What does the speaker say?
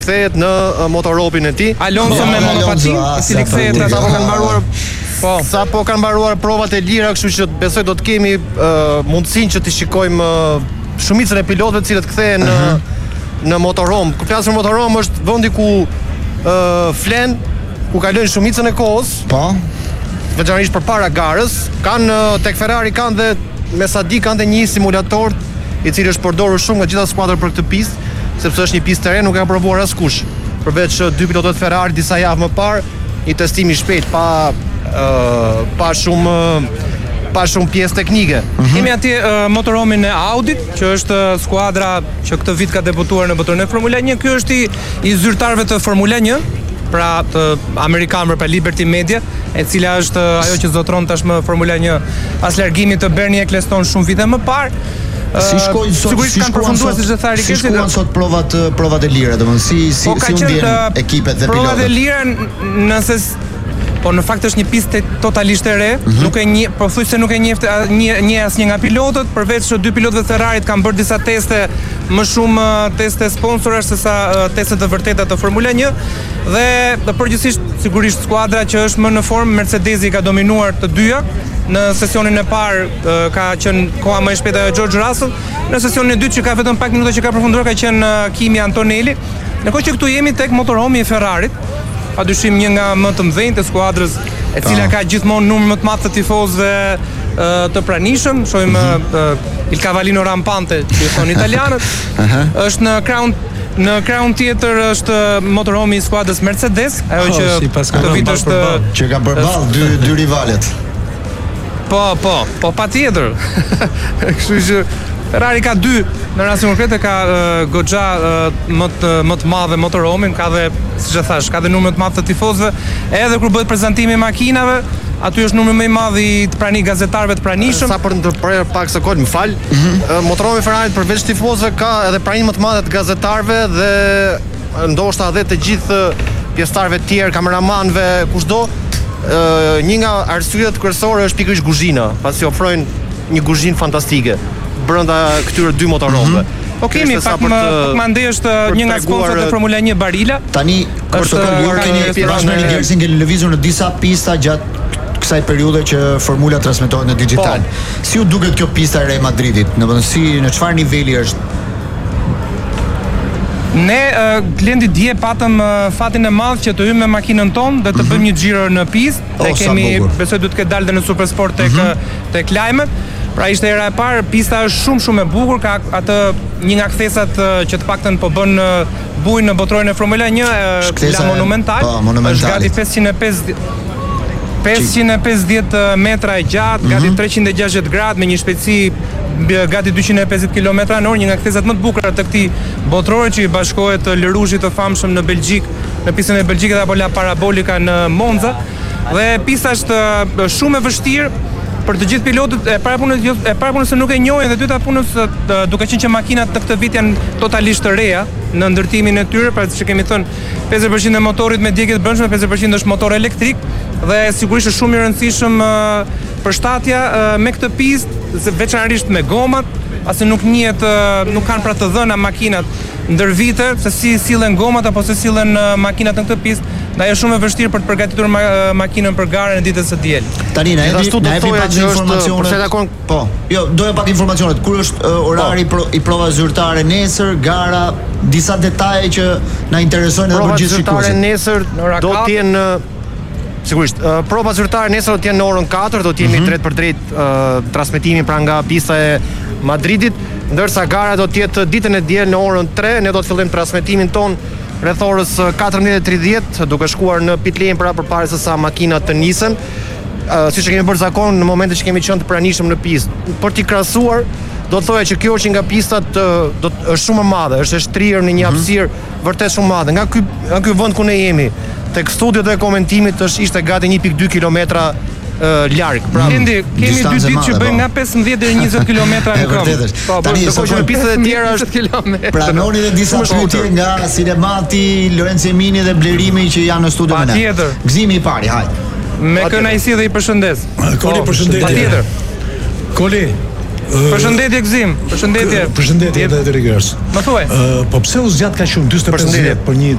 kthehet në motorhopin e tij. Alonso me monopati, i cili kthehet sapo kanë mbaruar sapo kanë mbaruar provat e lira, kështu që besoj do të kemi mundësinë që të shikojmë shumicën e pilotëve të cilët kthehen në motorhom. Kur flas për motorhom është vendi ku flen, ku kalojnë shumicën e kohës. Po. Veçanërisht përpara garës, kanë tek Ferrari kanë dhe me sa di kanë dhe një simulator i cili është përdorur shumë nga gjitha skuadrat për këtë pistë, sepse është një pistë terren, nuk ka provuar askush. Përveç dy pilotët Ferrari disa javë më parë, një testim i shpejt pa shumë pjesë teknike. Kemi atje motorhomin e Audit, që është skuadra që këtë vit ka debutuar në botërën e Formula 1. Ky është i zyrtarëve të Formula 1, pra të amerikanëve, pra Liberty Media, e cila është ajo që zotron tashmë Formula 1 pas largimit të Bernie Ecclestone shumë vite më parë. Si shkojnë sot? Sigurisht kanë përfunduar siç e tha Riketi. Si shkuan sot provat e lira, domethënë si u ndjen ekipet dhe pilotët. Provat e lira nëse në fakt është një pistë totalisht e re, nuk e një, pothuajse nuk e njeh asnjë nga pilotët, përveç dy pilotëve Ferrarit kanë bërë disa teste, më shumë teste sponsorash sesa teste të vërteta të Formula 1 dhe përgjithsisht sigurisht skuadra që është më në formë, Mercedesi ka dominuar të dyja. Në sesionin e parë ka qenë koha më e shpejtë e George Russell, në sesionin e dytë që ka vetëm pak minuta që ka përfunduar ka qenë Kimi Antonelli. Ndërkohë që këtu jemi tek motorhomi i Ferrarit, padyshim një nga më të mëdhenjtë të skuadrës, e cila ka gjithmonë numër më të madh të tifozëve të pranishëm. Shohim Il Cavallino Rampante, që thon italianët. Është në crown tjetër është motorhomi i skuadrës Mercedes, ajo që këtë vit është që ka përballë dy rivalet. Po, patjetër. Kështu që Ferrari ka dy, në rastin konkret ka goxha më të madhe motorhomin, ka dhe, siç e thash, ka dhe numër të madh të tifozëve, edhe kur bëhet prezantimi i makinave, aty është numri më i madh i gazetarëve të pranishëm. Sa për të prerë pak sekond, më fal. Motorhomi i Ferrarit përveç tifozëve ka edhe pranim më të madh të gazetarëve dhe ndoshta edhe të gjithë pjesëtarëve të tjerë, kameramanëve, kushdo. Një nga arsyet kryesore është pikërisht kuzhina, pasi ofrojnë një kuzhinë fantastike brenda këtyre dy motorhomëve. Po kemi pak më ndej është një nga sponsorët e Formula 1 Barilla. Tani ju keni Rosberg Gersin keni lëvizur në disa pista gjatë kësaj periudhe që formula transmetohet në digital. Si u duket kjo pista e re e Madridit? Në çfarë niveli është? Ne Glendi dje patëm fatin e madh që të hyjmë me makinën tonë dhe të bëjmë një xhiro në pistë. Ne kemi, besoj duhet të ketë dalë dhe në Supersport tek lajmet. Pra ishte era e parë, pista është shumë e bukur, ka atë një nga kthesat që të paktën po bën bujë në botërorën e Formula 1, la Monumental. Është gati 550 metra e gjatë, gati 360 gradë me një shpejtësi gati 250 km/h, një nga kthesat më të bukura të këtij botërore që i bashkohet Lërushit të famshëm në Belgjik, në pistën e Belgjikut apo la Parabolika në Monza. Dhe pista është shumë e vështirë për të gjithë pilotët. E para punës se nuk e njohin, dhe dyta punës duke qenë që makinat në këtë vit janë totalisht të reja në ndërtimin e tyre, pra që kemi thënë 50% e motorit me djegje të brendshme, 50% është motor elektrik dhe sigurisht është shumë i rëndësishëm përshtatja me këtë pistë, veçanërisht me gomat, pasi nuk kanë pra të dhëna makinat ndër vite se si sillen gomat apo se sillen makinat në këtë pistë. Dhe është shumë e vështirë për të përgatitur makinën për garën e ditës së diel. Tani na jep pak informacione. Po. Jo, doja pak informacione. Kur është orari i provave zyrtare nesër, gara, disa detaje që na interesojnë edhe për gjithë shikuesit. Provat zyrtare nesër do të jenë sigurisht. Provat zyrtare nesër do të jenë në orën 4, do të jemi drejt për drejt transmetimi pra nga pista e Madridit, ndërsa gara do të jetë ditën e diel në orën 3. Ne do të fillojmë transmetimin ton rreth orës 14:30 duke shkuar në pit lane përpara se sa makinat të nisen. Siç e kemi bërë zakon në momentin që kemi qenë të pranishëm në pistë. Për t'i krahasuar, do të thoya që kjo që nga pistat është shumë e madhe, është e shtrirë në një hapësirë vërtet shumë madhe. Nga ky vend ku ne jemi, tek studiot e komentimit ishte gati 1.2 kilometra larg. Pra, kemi 2 ditë që bëjmë nga 15 deri 20 kilometra në këmbë. Tani në pistat e tjera është kilometra. Pranoni edhe disa shkutje nga Sinemati, Lorenzo Emini dhe Blerimi që janë në studio me ne. Patjetër. Gëzimi i pari, hajde. Me kënaqësi dhe i përshëndes. Koli, përshëndetje. Patjetër. Koli. Përshëndetje Gzim. Përshëndetje. Përshëndetje edhe Rigers. Më thuaj. Po pse u zgjat kaq shumë 45 minuta për një